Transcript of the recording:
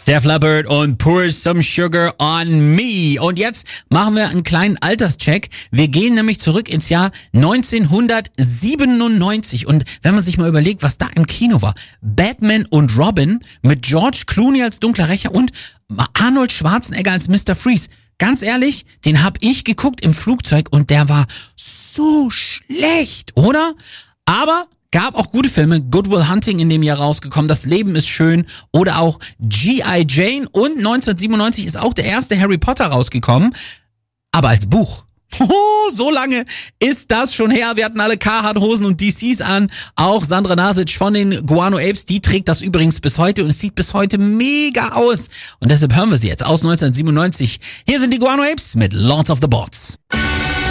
Def Leppard und Pour Some Sugar on Me. Und jetzt machen wir einen kleinen Alterscheck. Wir gehen nämlich zurück ins Jahr 1997. Und wenn man sich mal überlegt, was da im Kino war. Batman und Robin mit George Clooney als dunkler Rächer und Arnold Schwarzenegger als Mr. Freeze. Ganz ehrlich, den hab ich geguckt im Flugzeug und der war so schlecht, oder? Aber gab auch gute Filme, Good Will Hunting in dem Jahr rausgekommen, Das Leben ist schön oder auch G.I. Jane und 1997 ist auch der erste Harry Potter rausgekommen, aber als Buch. So lange ist das schon her. Wir hatten alle Carhartt-Hosen und DCs an. Auch Sandra Nasic von den Guano Apes, die trägt das übrigens bis heute und es sieht bis heute mega aus. Und deshalb hören wir sie jetzt aus 1997. Hier sind die Guano Apes mit Lords of the Bots.